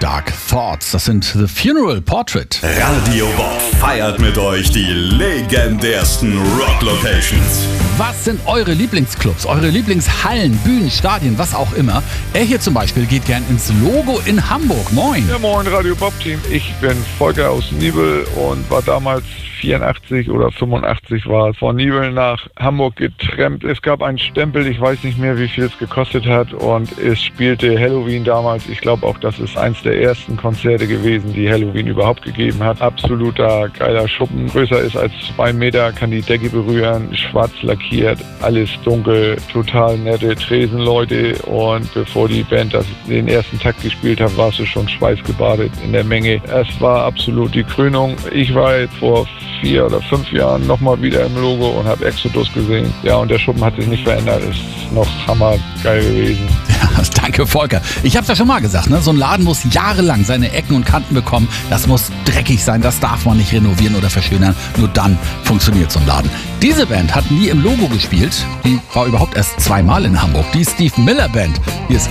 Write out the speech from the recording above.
Dark Thoughts. Das sind The Funeral Portrait. Radio Bob feiert mit euch die legendärsten Rock-Locations. Was sind eure Lieblingsclubs, eure Lieblingshallen, Bühnen, Stadien, was auch immer? Er hier zum Beispiel geht gern ins Logo in Hamburg. Moin. Ja, moin Radio Bob Team. Ich bin Volker aus Nibel und war damals 84 oder 85 war es, von Nibel nach Hamburg getrennt. Es gab einen Stempel, ich weiß nicht mehr, wie viel es gekostet hat, und es spielte Helloween damals. Ich glaube auch, das ist eins der ersten Konzerte gewesen, die Helloween überhaupt gegeben hat. Absoluter geiler Schuppen, größer ist als 2 Meter, kann die Decke berühren, schwarz lackiert, alles dunkel, total nette Tresenleute, und bevor die Band den ersten Takt gespielt hat, warst du schon schweißgebadet in der Menge. Es war absolut die Krönung. Ich war jetzt vor 4 oder 5 Jahren nochmal wieder im Logo und habe Exodus gesehen. Ja, und der Schuppen hat sich nicht verändert. Ist noch hammergeil gewesen. Ja, danke, Volker. Ich habe es ja schon mal gesagt, ne? So ein Laden muss jahrelang seine Ecken und Kanten bekommen. Das muss dreckig sein, das darf man nicht renovieren oder verschönern. Nur dann funktioniert so ein Laden. Diese Band hat nie im Logo gespielt. Die war überhaupt erst 2-mal in Hamburg. Die Steve Miller Band. Hier ist